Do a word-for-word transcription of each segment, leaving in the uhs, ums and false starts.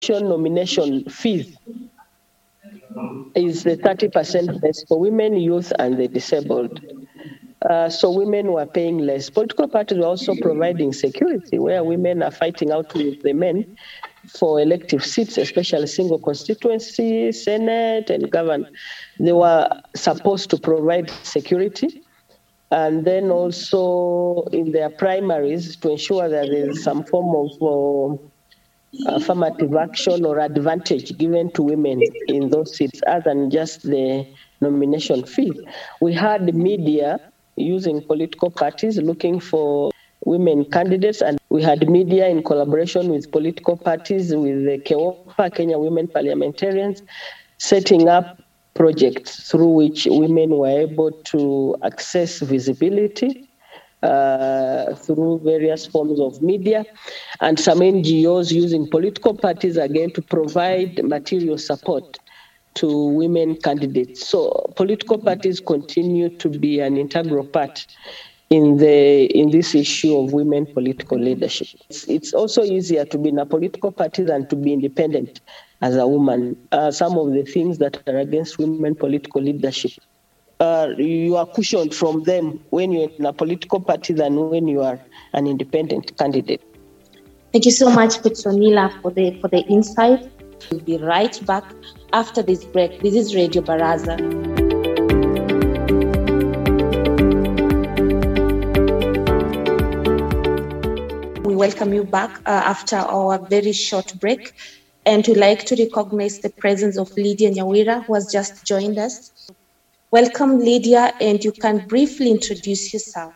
nomination fees is the thirty percent less for women, youth, and the disabled. Uh, so women were paying less. Political parties were also providing security, where women are fighting out with the men for elective seats, especially single constituency, Senate, and governor. They were supposed to provide security, and then also in their primaries to ensure that there is some form of uh, affirmative action or advantage given to women in those seats other than just the nomination fee. We had the media using political parties looking for women candidates, and we had media in collaboration with political parties, with the KEWOPA, Kenya Women Parliamentarians, setting up projects through which women were able to access visibility uh, through various forms of media, and some N G Os using political parties again to provide material support to women candidates. So political parties continue to be an integral part in the in this issue of women political leadership. It's, it's also easier to be in a political party than to be independent as a woman. Uh, some of the things that are against women political leadership, uh, you are cushioned from them when you're in a political party than when you are an independent candidate. Thank you so much, Petronila, for the for the insight. We'll be right back after this break. This is Radio Baraza. We welcome you back uh, after our very short break, and we'd like to recognize the presence of Lydia Nyawira, who has just joined us. Welcome, Lydia, and you can briefly introduce yourself.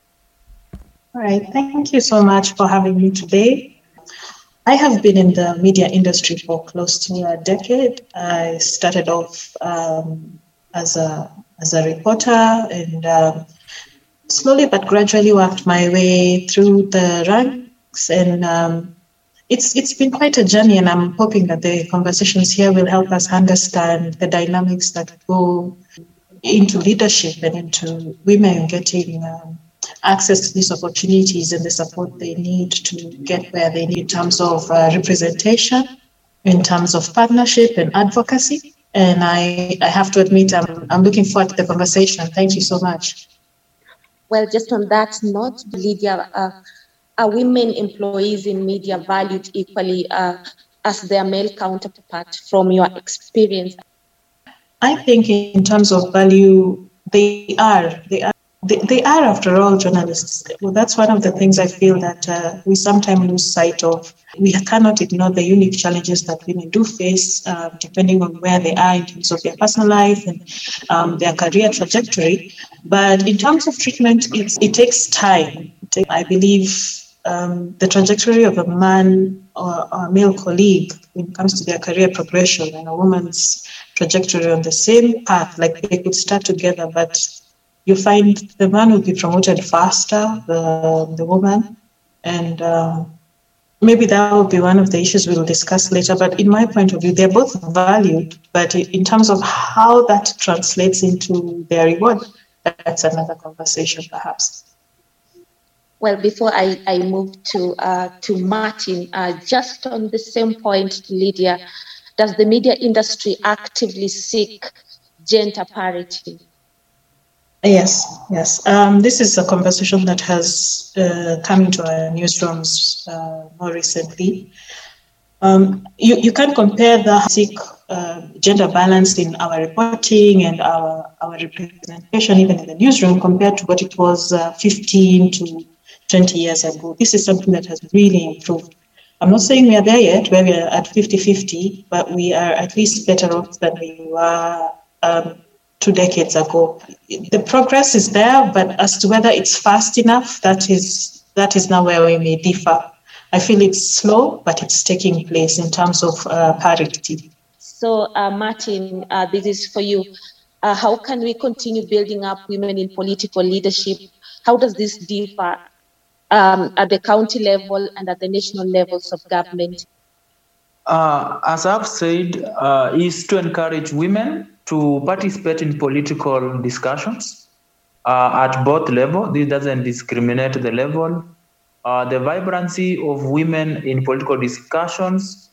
All right, thank you so much for having me today. I have been in the media industry for close to a decade. I started off um, as a as a reporter, and um, slowly but gradually worked my way through the ranks. And um, it's it's been quite a journey, and I'm hoping that the conversations here will help us understand the dynamics that go into leadership and into women getting um, access to these opportunities and the support they need to get where they need in terms of uh, representation, in terms of partnership and advocacy. And I, I have to admit, I'm, I'm looking forward to the conversation. Thank you so much. Well, just on that note, Lydia, uh, are women employees in media valued equally uh, as their male counterpart from your experience? I think in terms of value, they are. They are. They, they are, after all, journalists. Well, that's one of the things I feel that uh, we sometimes lose sight of. We cannot ignore the unique challenges that women do face, uh, depending on where they are in terms of their personal life and um, their career trajectory. But in terms of treatment, it's, it takes time. I believe um, the trajectory of a man or, or a male colleague when it comes to their career progression and a woman's trajectory on the same path, like they could start together, but you find the man will be promoted faster, the, the woman, and um, maybe that will be one of the issues we'll discuss later. But in my point of view, they're both valued, but in terms of how that translates into their reward, that's another conversation perhaps. Well, before I, I move to uh, to Martin, uh, just on the same point, Lydia, does the media industry actively seek gender parity? Yes, yes. Um, this is a conversation that has uh, come into our newsrooms uh, more recently. Um, you, you can't compare the seek uh, gender balance in our reporting and our, our representation, even in the newsroom, compared to what it was uh, fifteen to twenty years ago. This is something that has really improved. I'm not saying we are there yet, where we are at fifty-fifty, but we are at least better off than we were um, two decades ago. The progress is there, but as to whether it's fast enough, that is that is now where we may differ. I feel it's slow, but it's taking place in terms of uh, parity. So, uh, Martin, uh, this is for you. Uh, how can we continue building up women in political leadership? How does this differ um, at the county level and at the national levels of government? Uh, as I've said, uh, is to encourage women to participate in political discussions uh, at both levels. This doesn't discriminate the level. Uh, the vibrancy of women in political discussions